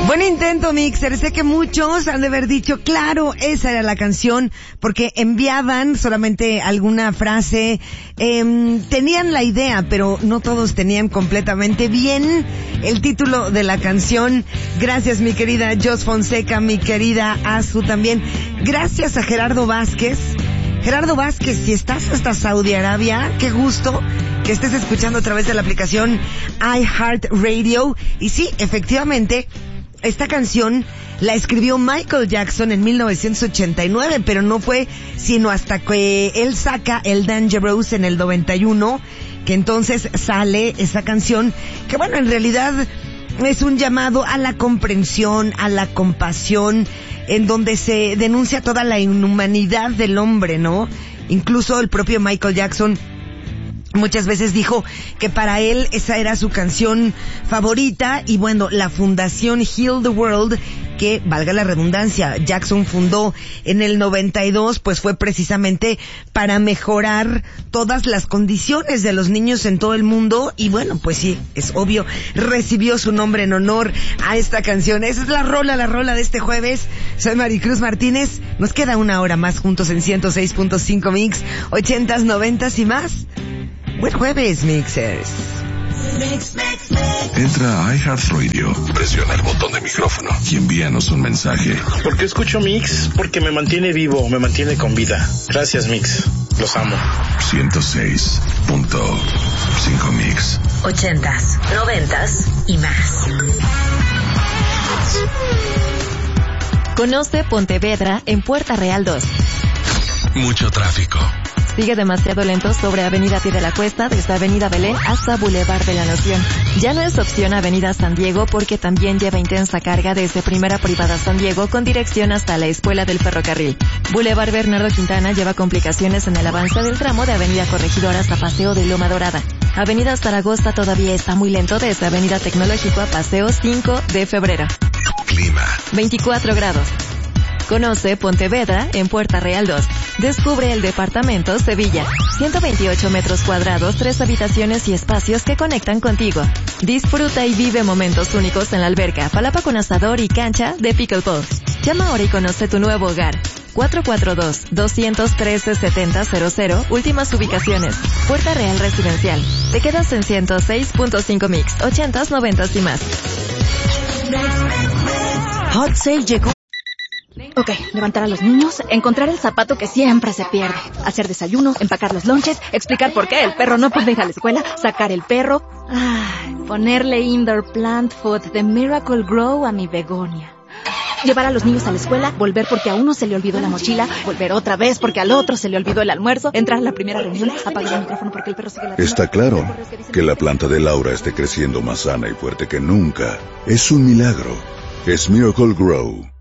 Buen intento, Mixer. Sé que muchos han de haber dicho, claro, esa era la canción, porque enviaban solamente alguna frase, tenían la idea, pero no todos tenían completamente bien el título de la canción. Gracias, mi querida Jos Fonseca, mi querida Azu también. Gracias a Gerardo Vázquez. Gerardo Vázquez, si estás hasta Saudi Arabia, qué gusto que estés escuchando a través de la aplicación iHeartRadio. Y sí, efectivamente, esta canción la escribió Michael Jackson en 1989, pero no fue sino hasta que él saca el Dangerous en el 91, que entonces sale esa canción, que bueno, en realidad es un llamado a la comprensión, a la compasión, en donde se denuncia toda la inhumanidad del hombre, ¿no? Incluso el propio Michael Jackson muchas veces dijo que para él esa era su canción favorita. Y bueno, la fundación Heal the World, que valga la redundancia, Jackson fundó en el 92, pues fue precisamente para mejorar todas las condiciones de los niños en todo el mundo. Y bueno, pues sí, es obvio, recibió su nombre en honor a esta canción. Esa es la rola de este jueves. Soy Maricruz Martínez. Nos queda una hora más juntos en 106.5 Mix, 80s, 90s y más. Buen jueves, Mixers. Entra a iHeartRadio, presiona el botón de micrófono y envíanos un mensaje. ¿Por qué escucho Mix? Porque me mantiene vivo, me mantiene con vida. Gracias, Mix. Los amo. 106.5 Mix. 80s, 90s y más. Conoce Pontevedra en Puerta Real 2. Mucho tráfico. Sigue demasiado lento sobre Avenida Pie de la Cuesta, desde Avenida Belén hasta Boulevard de la Nación. Ya no es opción Avenida San Diego porque también lleva intensa carga desde Primera Privada San Diego con dirección hasta la Escuela del Ferrocarril. Boulevard Bernardo Quintana lleva complicaciones en el avance del tramo de Avenida Corregidora hasta Paseo de Loma Dorada. Avenida Zaragoza todavía está muy lento desde Avenida Tecnológico a Paseo 5 de Febrero. Clima. 24 grados. Conoce Pontevedra en Puerta Real 2. Descubre el departamento Sevilla. 128 metros cuadrados, 3 habitaciones y espacios que conectan contigo. Disfruta y vive momentos únicos en la alberca, palapa con asador y cancha de pickleball. Llama ahora y conoce tu nuevo hogar. 442-213-7000, últimas ubicaciones. Puerta Real Residencial. Te quedas en 106.5 Mix, 80s, 90s y más. Hot Sale llegó. Ok, levantar a los niños, encontrar el zapato que siempre se pierde, hacer desayuno, empacar los lonches, explicar por qué el perro no puede ir a la escuela, sacar el perro, ponerle indoor plant food de Miracle Grow a mi begonia. Llevar a los niños a la escuela, volver porque a uno se le olvidó la mochila, volver otra vez porque al otro se le olvidó el almuerzo, entrar a la primera reunión, apagar el micrófono porque el perro sigue ladrando. Está claro que la planta de Laura esté creciendo más sana y fuerte que nunca. Es un milagro. Es Miracle Grow.